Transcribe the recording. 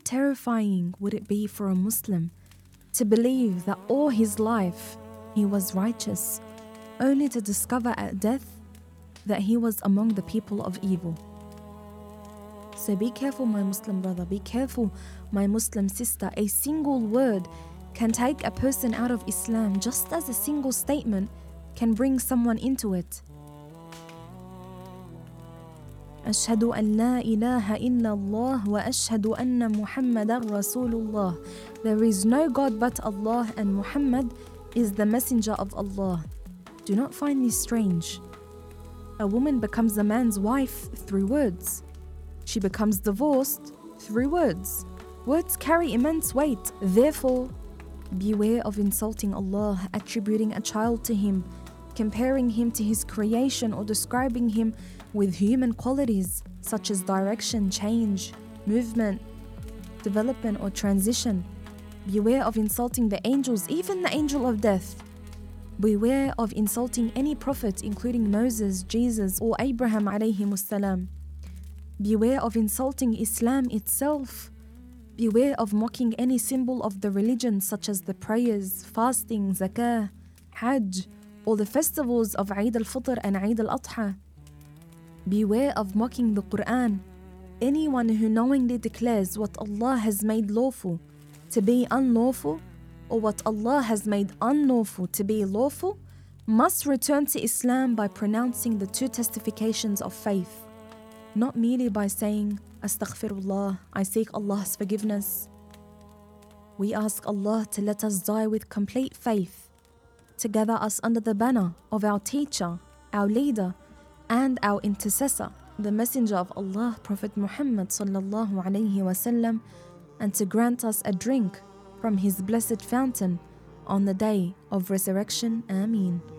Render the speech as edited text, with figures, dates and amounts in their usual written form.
terrifying would it be for a Muslim to believe that all his life he was righteous, only to discover at death that he was among the people of evil? So be careful, my Muslim brother, be careful, my Muslim sister. A single word can take a person out of Islam, just as a single statement can bring someone into it. أشهد أن لا إله إلا الله وأشهد أن محمدا رسول الله. There is no God but Allah, and Muhammad is the messenger of Allah. Do not find this strange. A woman becomes a man's wife through words. She becomes divorced through words. Words carry immense weight. Therefore, beware of insulting Allah, attributing a child to Him, comparing Him to His creation, or describing Him with human qualities such as direction, change, movement, development, or transition. Beware of insulting the angels, even the angel of death. Beware of insulting any prophet, including Moses, Jesus, or Abraham alayhimus salam. Beware of insulting Islam itself. Beware of mocking any symbol of the religion, such as the prayers, fasting, zakah, hajj, or the festivals of Eid al-Fitr and Eid al-Adha. Beware of mocking the Quran. Anyone who knowingly declares what Allah has made lawful to be unlawful, or what Allah has made unlawful to be lawful, must return to Islam by pronouncing the two testifications of faith, not merely by saying, Astaghfirullah, I seek Allah's forgiveness. We ask Allah to let us die with complete faith, to gather us under the banner of our teacher, our leader, and our intercessor, the Messenger of Allah, Prophet Muhammad sallallahu alayhi wasallam, and to grant us a drink from his blessed fountain on the day of resurrection. Ameen.